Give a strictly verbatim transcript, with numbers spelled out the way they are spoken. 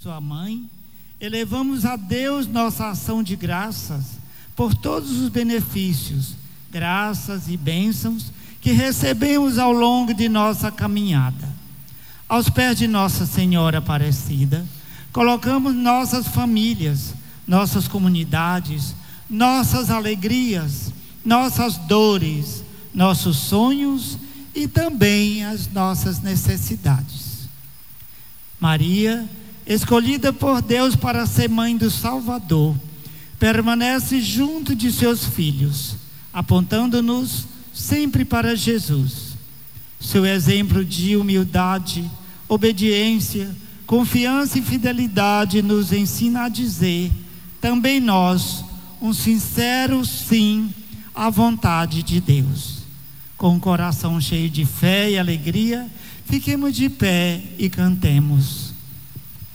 sua mãe, elevamos a Deus nossa ação de graças por todos os benefícios, graças e bênçãos que recebemos ao longo de nossa caminhada. Aos pés de Nossa Senhora Aparecida, colocamos nossas famílias, nossas comunidades, nossas alegrias, nossas dores, nossos sonhos e também as nossas necessidades. Maria, escolhida por Deus para ser mãe do Salvador, permanece junto de seus filhos, apontando-nos sempre para Jesus. Seu exemplo de humildade, obediência, confiança e fidelidade nos ensina a dizer, também nós, um sincero sim à vontade de Deus. Com o coração cheio de fé e alegria, fiquemos de pé e cantemos.